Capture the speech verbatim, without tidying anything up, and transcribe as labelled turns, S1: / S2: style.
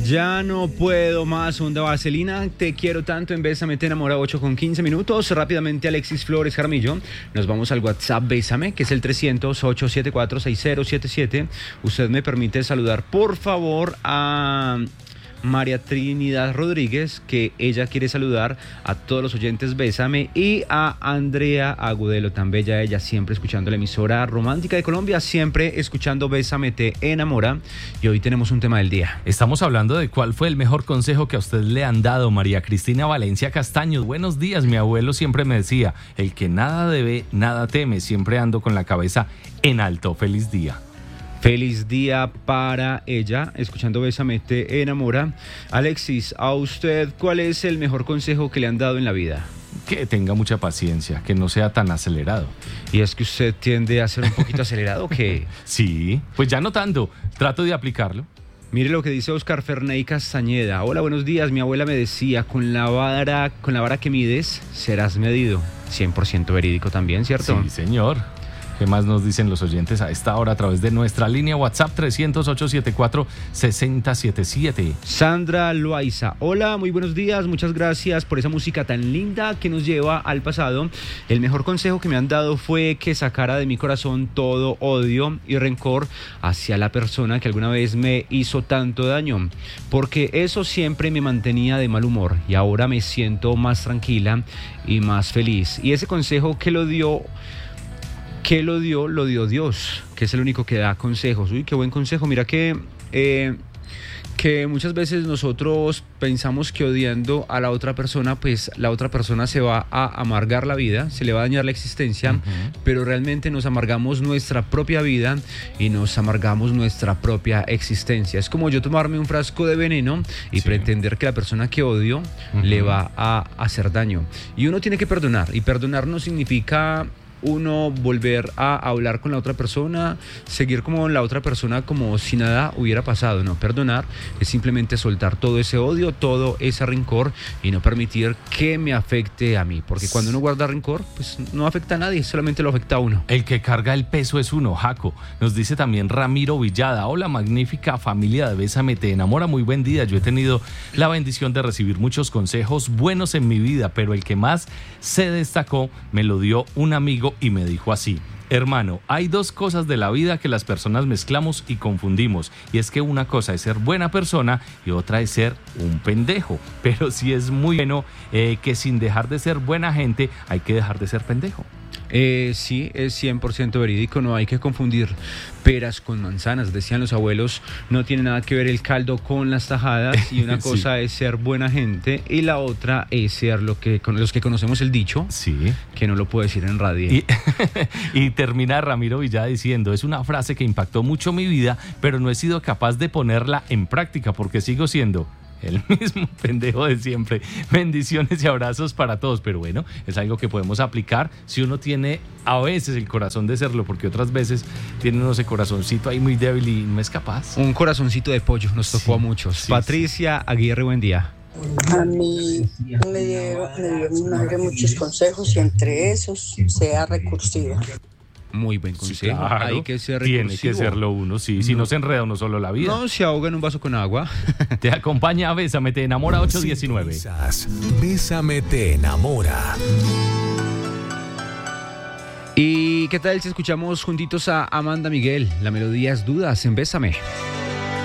S1: Ya no puedo más, Onda Vaselina, te quiero tanto, en Bésame te enamora, ocho con quince minutos. Rápidamente Alexis Flores Jaramillo, nos vamos al WhatsApp Bésame, que es el trescientos, ochocientos setenta y cuatro, sesenta setenta y siete. Usted me permite saludar, por favor, a María Trinidad Rodríguez, que ella quiere saludar a todos los oyentes Bésame, y a Andrea Agudelo, tan bella ella, siempre escuchando la emisora romántica de Colombia, siempre escuchando Bésame te enamora. Y hoy tenemos un tema del día.
S2: Estamos hablando de cuál fue el mejor consejo que a usted le han dado. María Cristina Valencia Castaños, buenos días. Mi abuelo siempre me decía, el que nada debe, nada teme. Siempre ando con la cabeza en alto. Feliz día.
S1: Feliz día para ella, escuchando Bésame te enamora. Alexis, a usted, ¿cuál es el mejor consejo que le han dado en la vida?
S2: Que tenga mucha paciencia, que no sea tan acelerado.
S1: ¿Y es que usted tiende a ser un poquito acelerado o qué?
S2: Sí, pues ya no tanto, trato de aplicarlo.
S1: Mire lo que dice Oscar Ferney Castañeda. Hola, buenos días. Mi abuela me decía, con la vara, con la vara que mides, serás medido. cien por ciento verídico también, ¿cierto?
S2: Sí, señor. ¿Qué más nos dicen los oyentes a esta hora a través de nuestra línea WhatsApp trescientos, ochocientos setenta y cuatro, sesenta setenta y siete?
S1: Sandra Loaiza, hola, muy buenos días, muchas gracias por esa música tan linda que nos lleva al pasado. El mejor consejo que me han dado fue que sacara de mi corazón todo odio y rencor hacia la persona que alguna vez me hizo tanto daño, porque eso siempre me mantenía de mal humor y ahora me siento más tranquila y más feliz. Y ese consejo que lo dio... ¿Qué lo dio? Lo dio Dios, que es el único que da consejos. Uy, qué buen consejo. Mira que, eh, que muchas veces nosotros pensamos que odiando a la otra persona, pues la otra persona se va a amargar la vida, se le va a dañar la existencia, uh-huh. Pero realmente nos amargamos nuestra propia vida y nos amargamos nuestra propia existencia. Es como yo tomarme un frasco de veneno y sí. pretender que la persona que odio uh-huh. le va a hacer daño. Y uno tiene que perdonar, y perdonar no significa... uno volver a hablar con la otra persona, seguir como la otra persona como si nada hubiera pasado. No, perdonar es simplemente soltar todo ese odio, todo ese rencor y no permitir que me afecte a mí, porque cuando uno guarda rencor, pues no afecta a nadie, solamente lo afecta a uno.
S2: El que carga el peso es uno, Jaco. Nos dice también Ramiro Villada, hola magnífica familia de Bésame te enamora, muy buen día. Yo he tenido la bendición de recibir muchos consejos buenos en mi vida, pero el que más se destacó me lo dio un amigo y me dijo así: hermano, hay dos cosas de la vida que las personas mezclamos y confundimos, y es que una cosa es ser buena persona y otra es ser un pendejo, pero sí es muy bueno eh, que sin dejar de ser buena gente hay que dejar de ser pendejo.
S1: Eh, sí, es cien por ciento verídico, no hay que confundir peras con manzanas, decían los abuelos, no tiene nada que ver el caldo con las tajadas, y una cosa sí. es ser buena gente y la otra es ser lo que con los que conocemos el dicho,
S2: sí.
S1: que no lo puedo decir en radio.
S2: Y, y termina Ramiro Villada diciendo, es una frase que impactó mucho mi vida, pero no he sido capaz de ponerla en práctica porque sigo siendo el mismo pendejo de siempre. Bendiciones y abrazos para todos. Pero bueno, es algo que podemos aplicar si uno tiene a veces el corazón de serlo, porque otras veces tiene uno ese corazoncito ahí muy débil y no es capaz.
S1: Un corazoncito de pollo nos tocó sí, a muchos. Sí, Patricia sí. Aguirre, buen día.
S3: A mí me dio, me dio mi madre muchos consejos y entre esos sea recursiva.
S1: Muy buen consejo.
S2: Sí, claro.
S1: Hay que ser recursivo.
S2: Tiene que serlo uno, sí. Si no, no se enreda uno solo la vida.
S1: No se ahoga en un vaso con agua.
S2: Te acompaña Bésame te enamora ocho diecinueve.
S4: Bésame te enamora.
S1: ¿Y qué tal si escuchamos juntitos a Amanda Miguel? La melodía es Dudas en Bésame.